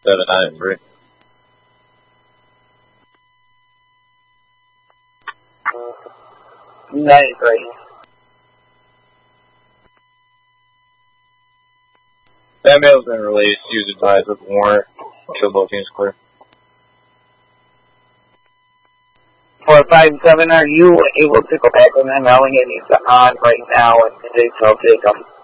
793. That mail's been released. Use advised with the warrant. Kill both teams clear. 457, are you able to go back on them? Allegheny is on right now, and they shall take them.